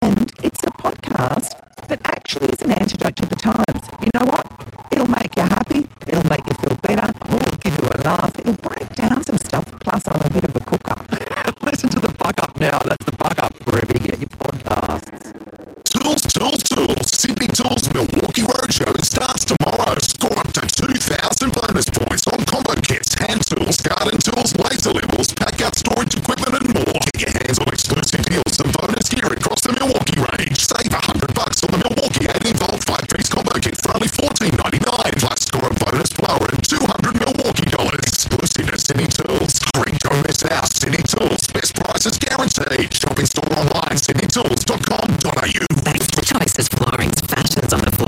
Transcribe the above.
And it's a podcast that actually is an antidote to the times. You know what? It'll make you happy. It'll make you feel better. It'll give you a laugh. It'll break down some stuff. Plus, I'm a bit of a cooker. Listen to the Buck Up now. That's the Buck Up wherever you get your podcasts. Tools. Sydney Tools Milwaukee Roadshow starts tomorrow. Score up to 2,000 bonus points on combo kits, hand tools, garden tools, laser levels, pack-out storage equipment and more. Get your hands on exclusive deals and bonus gear across the Milwaukee range. Save $100 on the Milwaukee 18-volt 5-piece combo kit for only $14.99. Plus score a bonus blower and $200 Milwaukee dollars. Exclusive at Sydney Tools. Hurry, don't miss out. Sydney Tools. Best prices guaranteed. Shop in store online, sydneytools.com.au. Thanks to Choices Floorings, fashions on the